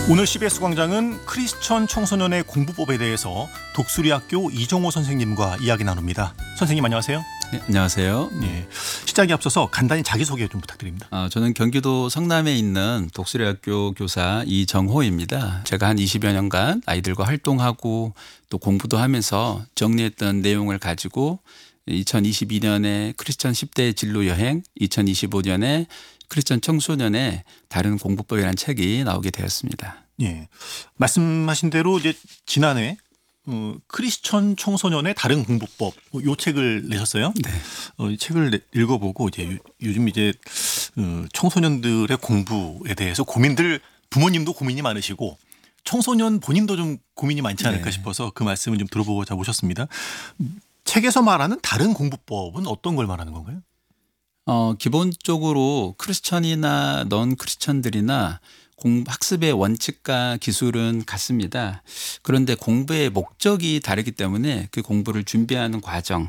오늘 CBS 광장은 크리스천 청소년의 공부법에 대해서 독수리학교 이정호 선생님과 이야기 나눕니다. 선생님 안녕하세요. 네, 안녕하세요. 네, 시작에 앞서서 간단히 자기소개 좀 부탁드립니다. 저는 경기도 성남에 있는 독수리학교 교사 이정호입니다. 제가 한 20여 년간 아이들과 활동하고 또 공부도 하면서 정리했던 내용을 가지고 2022년에 크리스천 10대 진로 여행, 2025년에 크리스천 청소년의 다른 공부법이라는 책이 나오게 되었습니다. 예, 말씀하신 대로 이제 지난해 크리스천 청소년의 다른 공부법 이 책을 내셨어요. 네. 이 책을 읽어보고 이제 요즘 이제 청소년들의 공부에 대해서 고민들 부모님도 고민이 많으시고 청소년 본인도 좀 고민이 많지 않을까 네. 싶어서 그 말씀을 좀 들어보고자 모셨습니다. 책에서 말하는 다른 공부법은 어떤 걸 말하는 건가요? 기본적으로 크리스천이나 넌 크리스천들이나 학습의 원칙과 기술은 같습니다. 그런데 공부의 목적이 다르기 때문에 그 공부를 준비하는 과정,